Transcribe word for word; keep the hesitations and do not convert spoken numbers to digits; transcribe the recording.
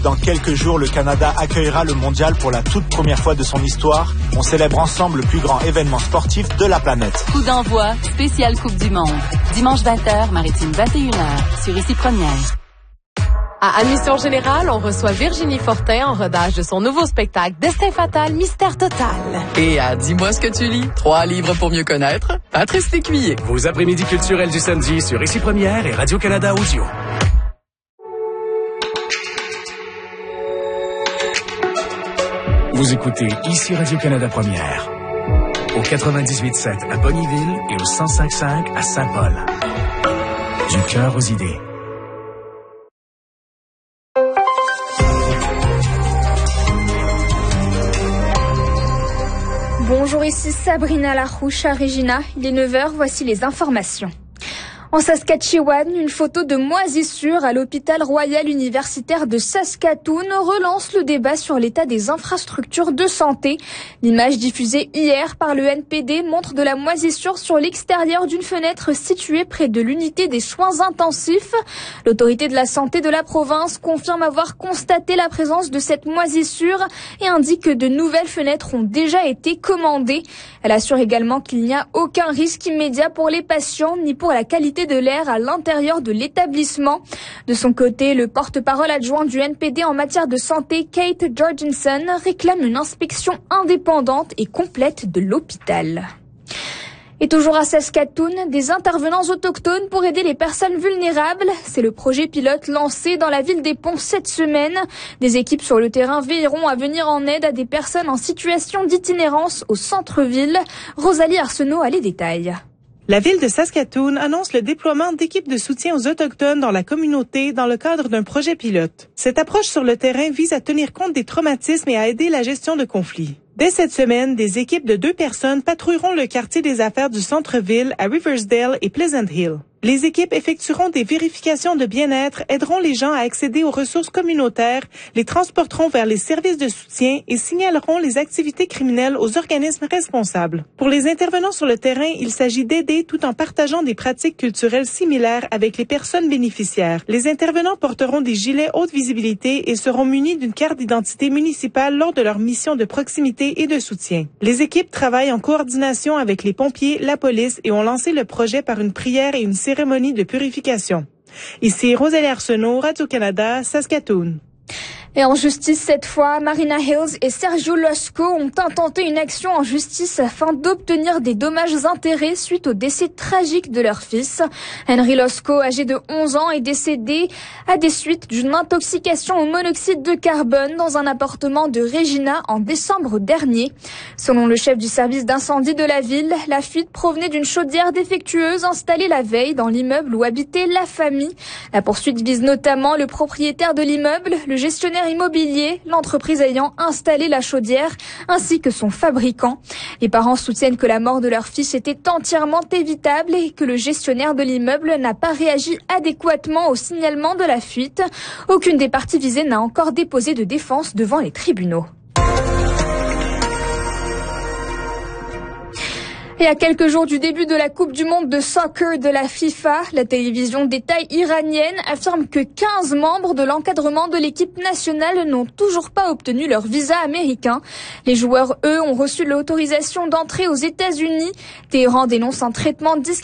Dans quelques jours, le Canada accueillera le mondial pour la toute première fois de son histoire. On célèbre ensemble le plus grand événement sportif de la planète. Coup d'envoi, spéciale Coupe du Monde. Dimanche vingt heures, Maritime vingt et une heures, sur Ici Première. À Admission Générale, on reçoit Virginie Fortin en rodage de son nouveau spectacle Destin Fatal, Mystère Total. Et à Dis-moi ce que tu lis, trois livres pour mieux connaître, Patrice Lécuyer. Vos après-midi culturels du samedi sur Ici Première et Radio-Canada Audio. Vous écoutez Ici Radio-Canada Première, au quatre-vingt-dix-huit sept à Bonnyville et au cent cinq cinq à Saint-Paul. Du cœur aux idées. Bonjour, ici Sabrina Larouche à Regina. Il est neuf heures, voici les informations. En Saskatchewan, une photo de moisissure à l'hôpital royal universitaire de Saskatoon relance le débat sur l'état des infrastructures de santé. L'image diffusée hier par le N P D montre de la moisissure sur l'extérieur d'une fenêtre située près de l'unité des soins intensifs. L'autorité de la santé de la province confirme avoir constaté la présence de cette moisissure et indique que de nouvelles fenêtres ont déjà été commandées. Elle assure également qu'il n'y a aucun risque immédiat pour les patients ni pour la qualité de l'air à l'intérieur de l'établissement. De son côté, le porte-parole adjoint du N P D en matière de santé, Kate Jorgensen, réclame une inspection indépendante et complète de l'hôpital. Et toujours à Saskatoon, des intervenants autochtones pour aider les personnes vulnérables. C'est le projet pilote lancé dans la ville des Ponts cette semaine. Des équipes sur le terrain veilleront à venir en aide à des personnes en situation d'itinérance au centre-ville. Rosalie Arsenault a les détails. La ville de Saskatoon annonce le déploiement d'équipes de soutien aux Autochtones dans la communauté dans le cadre d'un projet pilote. Cette approche sur le terrain vise à tenir compte des traumatismes et à aider la gestion de conflits. Dès cette semaine, des équipes de deux personnes patrouilleront le quartier des affaires du centre-ville à Riversdale et Pleasant Hill. Les équipes effectueront des vérifications de bien-être, aideront les gens à accéder aux ressources communautaires, les transporteront vers les services de soutien et signaleront les activités criminelles aux organismes responsables. Pour les intervenants sur le terrain, il s'agit d'aider tout en partageant des pratiques culturelles similaires avec les personnes bénéficiaires. Les intervenants porteront des gilets haute visibilité et seront munis d'une carte d'identité municipale lors de leur mission de proximité et de soutien. Les équipes travaillent en coordination avec les pompiers, la police et ont lancé le projet par une prière et une cérémonie de purification. Ici Rosalie Arsenault, Radio-Canada, Saskatoon. Et en justice cette fois, Marina Hills et Sergio Losco ont intenté une action en justice afin d'obtenir des dommages-intérêts suite au décès tragique de leur fils. Henry Losco, âgé de onze ans, est décédé à des suites d'une intoxication au monoxyde de carbone dans un appartement de Regina en décembre dernier. Selon le chef du service d'incendie de la ville, la fuite provenait d'une chaudière défectueuse installée la veille dans l'immeuble où habitait la famille. La poursuite vise notamment le propriétaire de l'immeuble, le gestionnaire immobilier, l'entreprise ayant installé la chaudière, ainsi que son fabricant. Les parents soutiennent que la mort de leur fils était entièrement évitable et que le gestionnaire de l'immeuble n'a pas réagi adéquatement au signalement de la fuite. Aucune des parties visées n'a encore déposé de défense devant les tribunaux. Et à quelques jours du début de la Coupe du Monde de soccer de la FIFA, la télévision d'État iranienne affirme que quinze membres de l'encadrement de l'équipe nationale n'ont toujours pas obtenu leur visa américain. Les joueurs, eux, ont reçu l'autorisation d'entrer aux États-Unis. Téhéran dénonce un traitement discriminatoire